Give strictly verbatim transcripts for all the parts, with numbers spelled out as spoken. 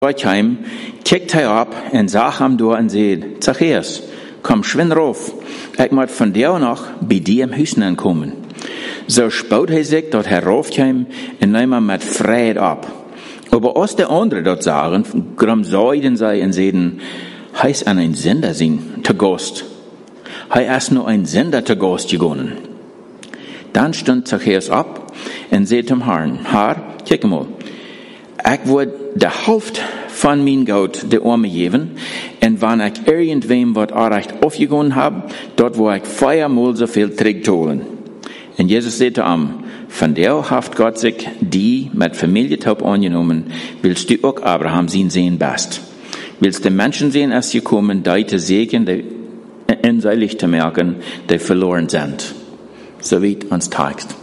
heim, kijkt hij op en zag hem door en zei, Zacchaeus, kom schwin rauf, ik moet van jou nog bij die im huis aankomen. Zo spoot hij zich dat hij raufkwam en nam hem met vrijheid op. Aber als de anderen dat zagen, gramzeiden zij en zeiden, hij is aan een zender zijn te gast. Hij is nu een zender te gast gegaan. Dan stond Zacchaeus op en zei zum Herrn, Herr, kijk mal, ik wil de helft van mijn goud de armen geven, en wanneer ik irgendwem wat aanrecht afgegaan heb, dat wil ik viermaal zoveel terugholen. En Jezus zei zu ihm, von der haft Gott sich die mit Familientaub angenommen, willst du auch Abraham sein sehen best. Willst du Menschen sehen, als sie kommen, die zu segnen, die in sein Licht zu merken, die verloren sind. So weit uns Text.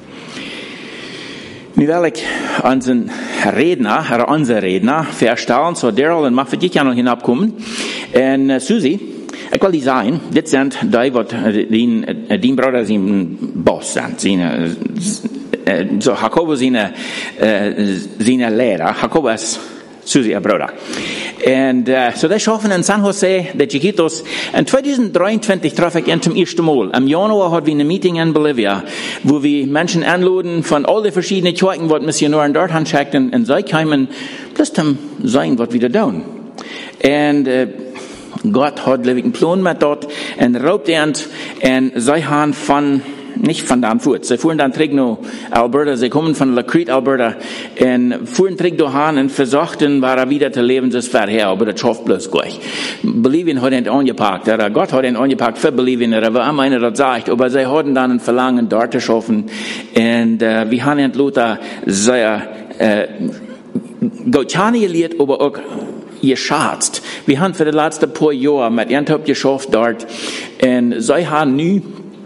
Nu wil ik onze redner, oder onze redner, verstellen, so Daryl en mag voor dit jaar nog hinabkomen. En uh, Susie, ik wil die zeggen, dit zijn die wat die, die broeder zijn boss zijn, zijn, so Jacobo zijn, zijn leraar, Jacobo is Susie, een broeder. En uh, so die schaffen in San Jose, de Chiquitos. In twintig drieëntwintig traf ik ihn zum ersten Mal. Im Januar hatten wir eine Meeting in Bolivia, wo wir Menschen anladen von allen verschiedenen Kirchen, was Missionaren dort anschackten, und sie kamen, bloß zum sein, was wir da tun. Und uh, Gott hat einen Plan mit dort, und raubt und sie haben von nicht von da fort. Sie fuhren dann zurück nach Alberta, sie kommen von La Crete, Alberta, und fuhren zurück dahin und versuchten, war wieder zu leben, das vorher, aber das schafft bloß gleich. Bolivien hat ihn angepackt, oder Gott hat ihn angepackt für Bolivien, oder war immer einer, das sagt, aber sie hatten dann ein Verlangen, dort zu schaffen, und äh, wir haben ihn Luther sehr, äh, Gott gelehrt, aber auch geschätzt. Wir haben für die letzten paar Jahre mit ihnen geschafft dort, und sie haben nie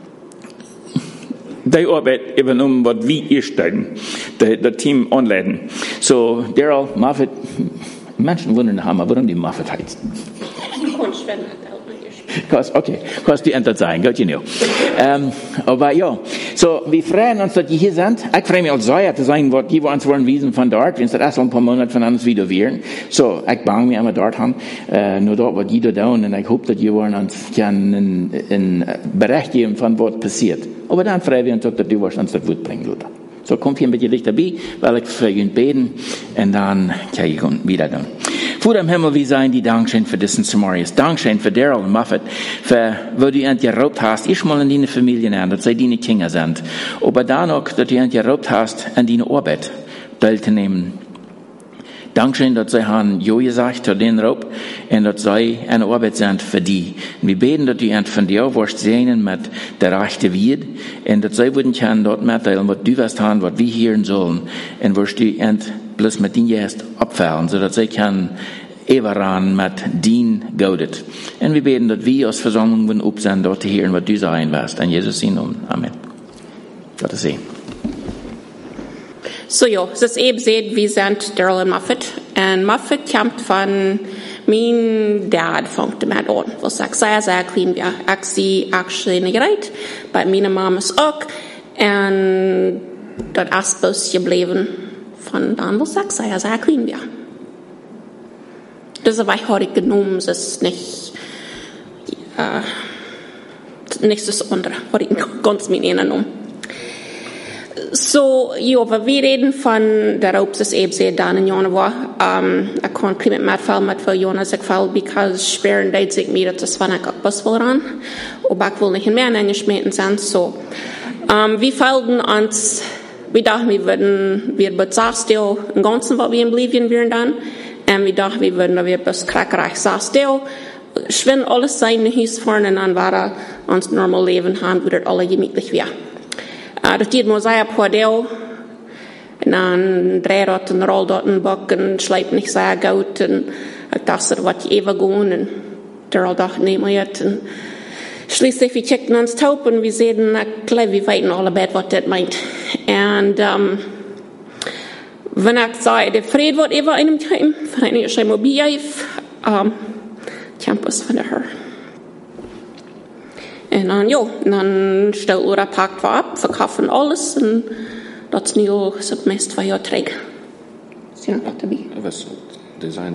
die Arbeit übernommen, was wir hier stellen, das Team anleiten. So, Daryl, Muffet, Menschen wundern haben, warum die Muffet heißt. Okay, kannst du entweder sein, Gott, you know. Um, aber ja, so, wir freuen uns, dass ihr hier seid. Ich freue mich als sehr zu sein, was die uns wollen wiesen von dort, wenn es erst ein paar Monate von uns wieder wären. So, ich bange mich immer dort an, uh, nur dort, was die da tun, und ich hoffe, dass ihr uns einen, einen Bericht geben von was passiert. Aber dann freuen wir uns auch, dass du uns das Wut bringen, Luther. So, kommt hier ein bisschen Licht dabei, weil ich für ihn beten, und dann kann ich wieder tun. Vater im Himmel, wir seien die Dankeschön für diesen Samarias. Dankeschön für Daryl und Muffet, für, wo du ihn geraubt hast, ich mal in deine Familien an, dass sie deine Kinder sind. Aber dann auch, dass du ihn geraubt hast, an deine Arbeit teilzunehmen. Dankeschön, dass sie haben Jo gesagt zu den Raub, und dass sie eine Arbeit sind für die. Und wir beten, dass du ihn von dir wirst sehen mit der rechten Wied, und dass sie würden können dort mitteilen, was du wirst haben, was wir hören sollen, und wirst du ihn bloß mit den Gästen abfallen, sodass sie können everan mit dien gaudet. Und wir beten, dass wir als Versammlung wenn up sind, dort zu hören, was du sagen wirst. In Jesus Namen. Amen. Gottes Segen. So ja, es ist eben sehen, wir sind Daryl und Muffet. Und Muffet kommt von mein Dad fängt damit an. Was ich sehr, sehr klein war. Ich sie actually nicht gerät, bei meiner Mama ist auch. Und das ist bloß geblieben von dann, was ich sehr, sehr klein war. Das habe ich heute genommen, es ist nicht, äh, nicht das andere, habe ich ganz mit ihnen genommen. So, ja, aber wir reden von der Raub des Ebsee dann in Januar. Um, ich kann nicht mehr viel mit für Jonas ich fall, because sperren deed sich mir, dass das war nicht was will ran. Aber ich will nicht mehr in eine Schmieden sein, so. Um, wir fallen uns, wir dachten, wir würden, wir bezahlen im Ganzen, was wir in Bolivien wären dann. Und wir dachten, wir würden, wir bis Krakreich saß still. Wenn alles sein Haus fahren und dann war uns normal Leben haben, würde alle gemütlich werden. Uh, dat deed maar zij op haar deel. En dan draai dat en rol dat een bak en slijp niet zo goed. En ik dacht, er wat je even gaan. En daar dacht ik, nee, maar het. En schließlich, we checkten ons taub en we zeiden, ik we weten allebei wat dat meint. En um, wanneer ik zei, de vrede wordt even in hem time, van een eerste mobiel, um, campus van haar. En dan, ja, dan stellen we dat pakt we op, verkaufen alles en dat is nu al het meest van jou terug. Zie je nog wat erbij? Was design